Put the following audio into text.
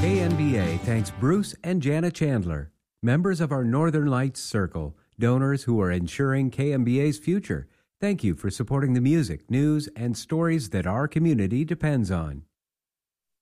KNBA thanks Bruce and Jana Chandler, members of our Northern Lights Circle, donors who are ensuring KNBA's future. Thank you for supporting the music, news, and stories that our community depends on.